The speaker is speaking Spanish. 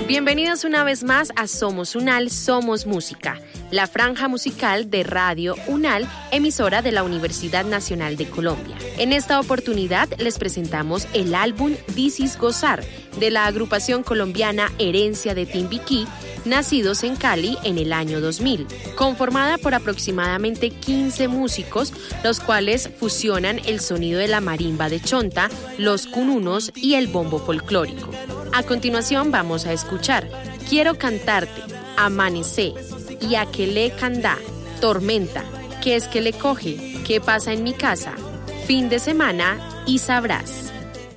Bienvenidos una vez más a Somos Unal, Somos Música, la franja musical de Radio Unal, emisora de la Universidad Nacional de Colombia. En esta oportunidad les presentamos el álbum This is Gozar, de la agrupación colombiana Herencia de Timbiquí, nacidos en Cali en el año 2000, conformada por aproximadamente 15 músicos, los cuales fusionan el sonido de la marimba de chonta, los cununos y el bombo folclórico. A continuación vamos a escuchar Quiero cantarte, Amanecer, y Aquelé Candá, Tormenta, ¿Qué es que le coge? ¿Qué pasa en mi casa? Fin de semana y sabrás.